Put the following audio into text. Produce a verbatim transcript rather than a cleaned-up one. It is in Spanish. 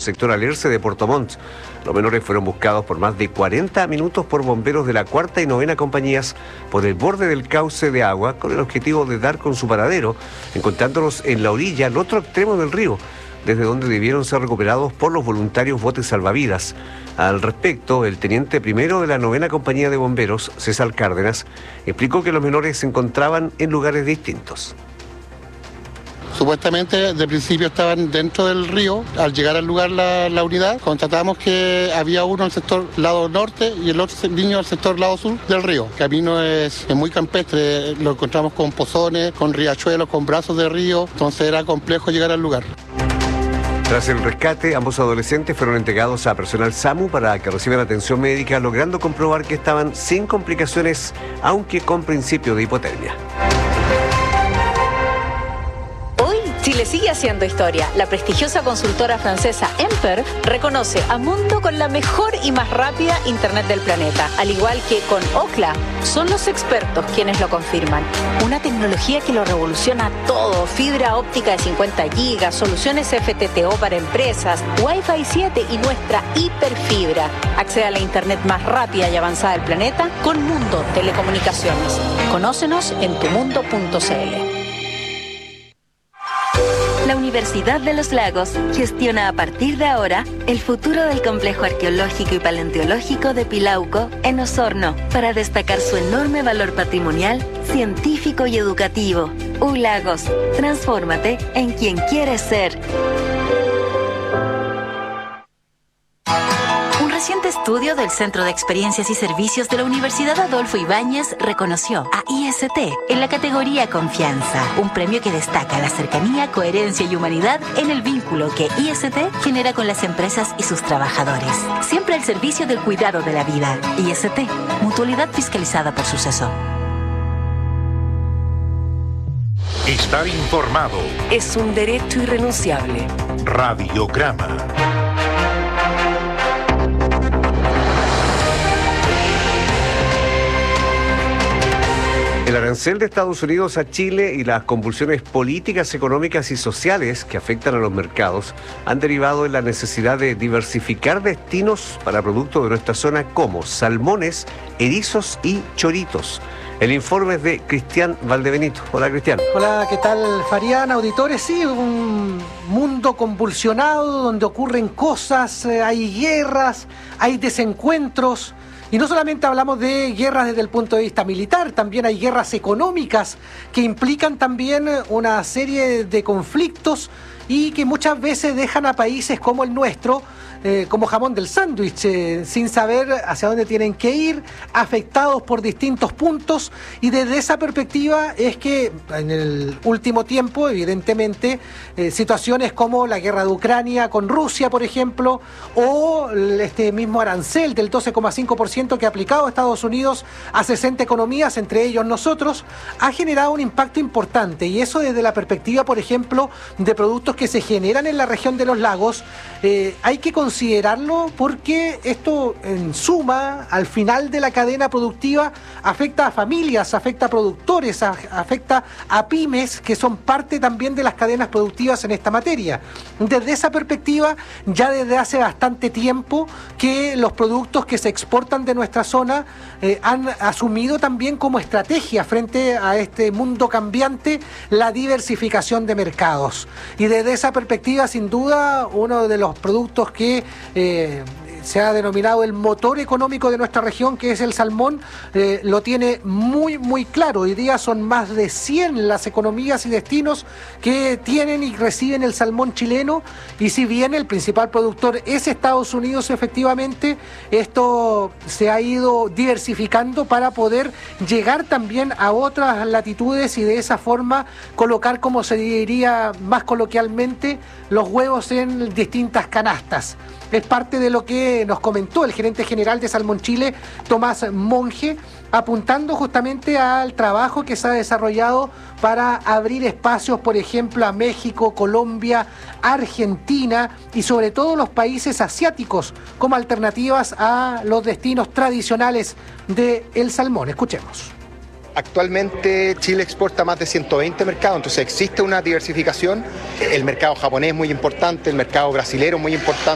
sector Alerce de Puerto Montt. Los menores fueron buscados por más de cuarenta minutos por bomberos de la cuarta y novena compañías por el borde del cauce de agua, con el objetivo de dar con su paradero, encontrándolos en la orilla, al otro extremo del río, desde donde debieron ser recuperados por los voluntarios botes salvavidas. Al respecto, el teniente primero de la novena compañía de bomberos, César Cárdenas, explicó que los menores se encontraban en lugares distintos. Supuestamente, de principio estaban dentro del río. Al llegar al lugar la, la unidad, constatamos que había uno en el sector lado norte y el otro niño en el sector lado sur del río. El camino es, es muy campestre, lo encontramos con pozones, con riachuelos, con brazos de río, entonces era complejo llegar al lugar. Tras el rescate, ambos adolescentes fueron entregados a personal SAMU para que reciban atención médica, logrando comprobar que estaban sin complicaciones, aunque con principio de hipotermia. Chile sigue haciendo historia. La prestigiosa consultora francesa Emper reconoce a Mundo con la mejor y más rápida internet del planeta. Al igual que con Ookla, son los expertos quienes lo confirman. Una tecnología que lo revoluciona todo. Fibra óptica de cincuenta gigas, soluciones F T T O para empresas, Wi-Fi siete y nuestra hiperfibra. Accede a la internet más rápida y avanzada del planeta con Mundo Telecomunicaciones. Conócenos en tu mundo punto c l. La Universidad de los Lagos gestiona a partir de ahora el futuro del complejo arqueológico y paleontológico de Pilauco en Osorno para destacar su enorme valor patrimonial, científico y educativo. U Lagos, transfórmate en quien quieres ser. Un reciente estudio del Centro de Experiencias y Servicios de la Universidad Adolfo Ibáñez reconoció a I S T en la categoría Confianza, un premio que destaca la cercanía, coherencia y humanidad en el vínculo que I S T genera con las empresas y sus trabajadores. Siempre al servicio del cuidado de la vida. I S T, mutualidad fiscalizada por Suceso. Estar informado es un derecho irrenunciable. Radiograma. El arancel de Estados Unidos a Chile y las convulsiones políticas, económicas y sociales que afectan a los mercados han derivado en la necesidad de diversificar destinos para productos de nuestra zona como salmones, erizos y choritos. El informe es de Cristian Valdebenito. Hola, Cristian. Hola, ¿qué tal, Farián? Auditores, sí, un mundo convulsionado donde ocurren cosas, eh, hay guerras, hay desencuentros. Y no solamente hablamos de guerras desde el punto de vista militar, también hay guerras económicas que implican también una serie de conflictos y que muchas veces dejan a países como el nuestro eh, como jamón del sándwich, eh, sin saber hacia dónde tienen que ir, afectados por distintos puntos. Y desde esa perspectiva es que en el último tiempo, evidentemente, eh, situaciones como la guerra de Ucrania con Rusia, por ejemplo, o este mismo arancel del doce coma cinco por ciento que ha aplicado Estados Unidos a sesenta economías, entre ellos nosotros, ha generado un impacto importante. Y eso desde la perspectiva, por ejemplo, de productos que se generan en la región de los lagos, eh, hay que considerarlo porque esto en suma, al final de la cadena productiva, afecta a familias, afecta a productores, a, afecta a pymes que son parte también de las cadenas productivas en esta materia. Desde esa perspectiva, ya desde hace bastante tiempo que los productos que se exportan de nuestra zona eh, han asumido también como estrategia frente a este mundo cambiante la diversificación de mercados. Y desde esa perspectiva, sin duda, uno de los productos que eh, se ha denominado el motor económico de nuestra región, que es el salmón, eh, lo tiene muy muy claro. Hoy día son más de cien las economías y destinos que tienen y reciben el salmón chileno, y si bien el principal productor es Estados Unidos, efectivamente esto se ha ido diversificando para poder llegar también a otras latitudes y de esa forma colocar, como se diría más coloquialmente, los huevos en distintas canastas. Es parte de lo que nos comentó el gerente general de Salmón Chile, Tomás Monge, apuntando justamente al trabajo que se ha desarrollado para abrir espacios, por ejemplo, a México, Colombia, Argentina y sobre todo los países asiáticos como alternativas a los destinos tradicionales del salmón. Escuchemos. Actualmente Chile exporta más de ciento veinte mercados, entonces existe una diversificación. El mercado japonés es muy importante, el mercado brasilero es muy importante.